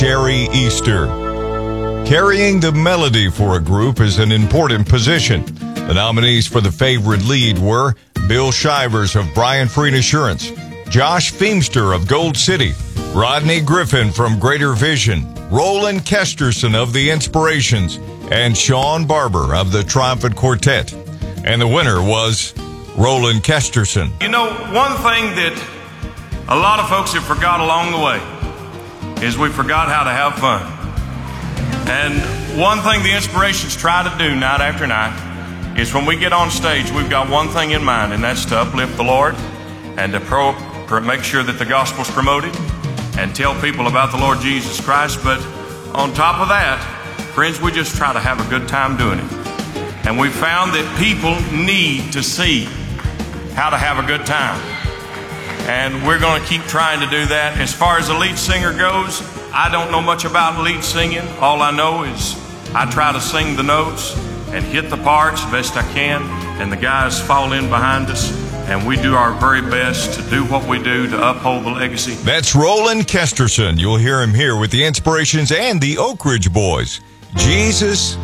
Sherry Easter. Carrying the melody for a group is an important position. The nominees for the favorite lead were Bill Shivers of Brian Freed Assurance, Josh Feimster of Gold City, Rodney Griffin from Greater Vision, Roland Kesterson of The Inspirations, and Sean Barber of the Triumphant Quartet. And the winner was Roland Kesterson. You know, one thing that a lot of folks have forgot along the way is we forgot how to have fun. And one thing the Inspirations try to do night after night is when we get on stage, we've got one thing in mind, and that's to uplift the Lord and to make sure that the gospel's promoted and tell people about the Lord Jesus Christ. But on top of that, friends, we just try to have a good time doing it. And we found that people need to see how to have a good time. And we're going to keep trying to do that. As far as the lead singer goes, I don't know much about lead singing. All I know is I try to sing the notes and hit the parts best I can, and the guys fall in behind us, and we do our very best to do what we do to uphold the legacy. That's Roland Kesterson. You'll hear him here with the Inspirations and the Oak Ridge Boys. Jesus